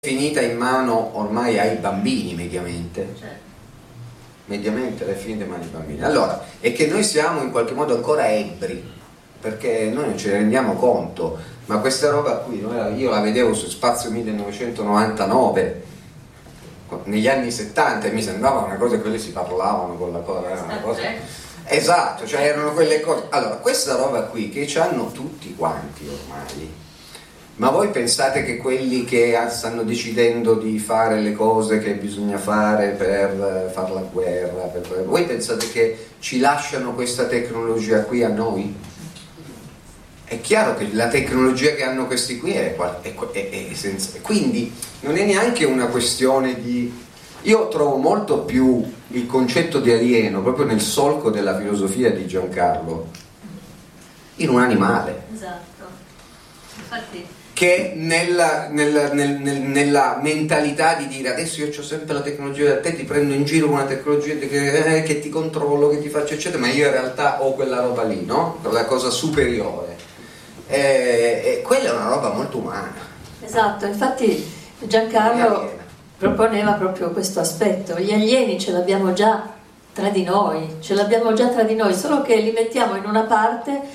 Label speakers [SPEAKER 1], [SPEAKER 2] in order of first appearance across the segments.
[SPEAKER 1] finita in mano ormai ai bambini mediamente.
[SPEAKER 2] Certo.
[SPEAKER 1] Mediamente è finita in mano ai bambini. Allora, è che noi siamo in qualche modo ancora ebbri, perché noi non ce ne rendiamo conto, ma questa roba qui, io la vedevo su Spazio 1999, negli anni 70, e mi sembrava una cosa che quelli si parlavano con la cosa, era una cosa... Esatto, cioè erano quelle cose. Allora, questa roba qui che ci hanno tutti quanti ormai. Ma voi pensate che quelli che stanno decidendo di fare le cose che bisogna fare per fare la guerra, voi pensate che ci lasciano questa tecnologia qui a noi? È chiaro che la tecnologia che hanno questi qui è senza... Quindi non è neanche una questione di... Io trovo molto più il concetto di alieno, proprio nel solco della filosofia di Giancarlo, in un animale.
[SPEAKER 2] Esatto. Infatti...
[SPEAKER 1] che nella mentalità di dire adesso io ho sempre la tecnologia da te, ti prendo in giro con una tecnologia che ti controllo, che ti faccio eccetera, ma io in realtà ho quella roba lì, no? La cosa superiore, e quella è una roba molto umana.
[SPEAKER 2] Esatto, infatti Giancarlo proponeva proprio questo aspetto. Gli alieni ce l'abbiamo già tra di noi, solo che li mettiamo in una parte,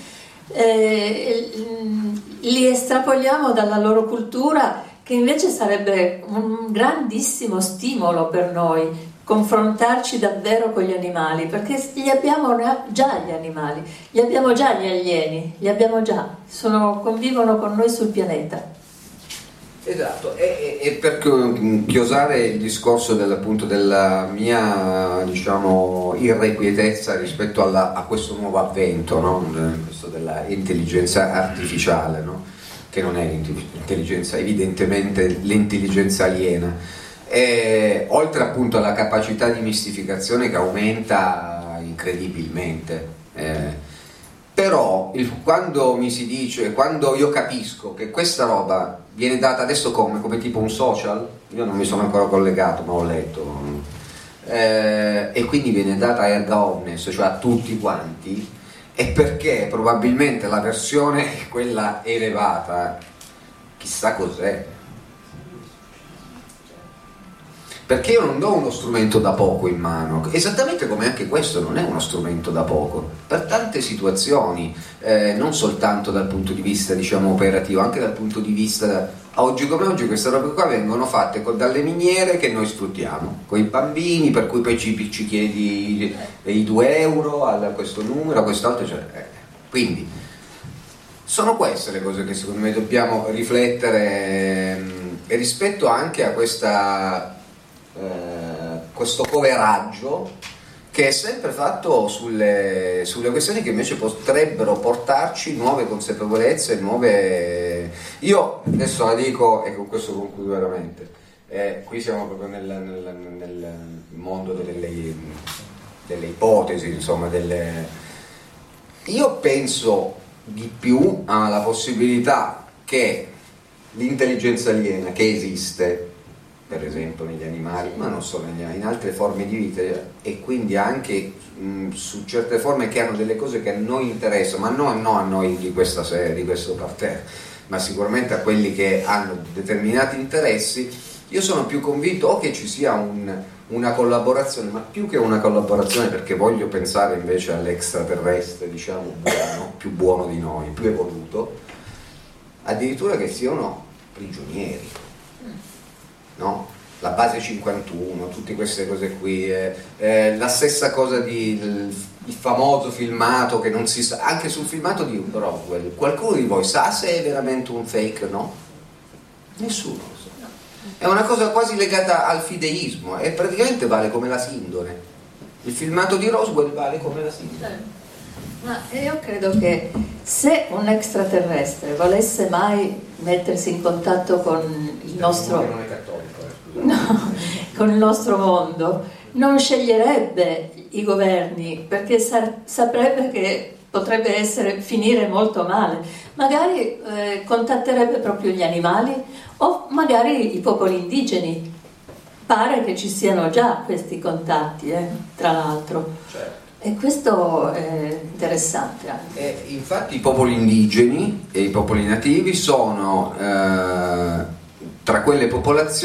[SPEAKER 2] li estrapoliamo dalla loro cultura, che invece sarebbe un grandissimo stimolo per noi confrontarci davvero con gli animali, perché li abbiamo già gli animali, li abbiamo già gli alieni, li abbiamo già, convivono con noi sul pianeta.
[SPEAKER 1] Esatto, e per chiosare il discorso appunto della mia, diciamo, irrequietezza rispetto a questo nuovo avvento, no? Questo della intelligenza artificiale, no? Che non è l'intelligenza, evidentemente l'intelligenza aliena, e, oltre appunto alla capacità di mistificazione che aumenta incredibilmente. Però quando mi si dice, quando io capisco che questa roba viene data adesso come tipo un social, io non mi sono ancora collegato ma ho letto, e quindi viene data erga omnes, cioè a tutti quanti, è perché probabilmente la versione, quella elevata, chissà cos'è. Perché io non do uno strumento da poco in mano, esattamente come anche questo non è uno strumento da poco, per tante situazioni, non soltanto dal punto di vista, diciamo, operativo, anche dal punto di vista, oggi come oggi queste robe qua vengono fatte dalle miniere che noi sfruttiamo, con i bambini, per cui poi ci chiedi i 2 euro a questo numero, a quest'altro, cioè, quindi sono queste le cose che secondo me dobbiamo riflettere, e rispetto anche a questo coveraggio che è sempre fatto sulle questioni che invece potrebbero portarci nuove consapevolezze, nuove... Io adesso la dico, e con questo concludo veramente, qui siamo proprio nel mondo delle ipotesi, insomma, io penso di più alla possibilità che l'intelligenza aliena che esiste, per esempio negli animali, ma non solo negli animali, in altre forme di vita, e quindi anche su certe forme che hanno delle cose che a noi interessano, ma non a noi di questa serie, di questo parterre, ma sicuramente a quelli che hanno determinati interessi. Io sono più convinto che ci sia una collaborazione, ma più che una collaborazione, perché voglio pensare invece all'extraterrestre, diciamo, buono, più buono di noi, più evoluto, addirittura che siano prigionieri, no? La base 51, tutte queste cose qui, la stessa cosa il famoso filmato che non si sa, anche sul filmato di Roswell, qualcuno di voi sa se è veramente un fake? No? Nessuno lo sa. È una cosa quasi legata al fideismo, e praticamente vale come la sindone. Il filmato di Roswell vale come la sindone.
[SPEAKER 2] Ma io credo che se un extraterrestre volesse mai mettersi in contatto con il nostro...
[SPEAKER 1] Non è cattolico.
[SPEAKER 2] No, con il nostro mondo, non sceglierebbe i governi, perché saprebbe che potrebbe finire molto male. Magari contatterebbe proprio gli animali, o magari i popoli indigeni. Pare che ci siano già questi contatti, tra l'altro.
[SPEAKER 1] Certo.
[SPEAKER 2] E questo è interessante anche.
[SPEAKER 1] Infatti i popoli indigeni e i popoli nativi sono tra quelle popolazioni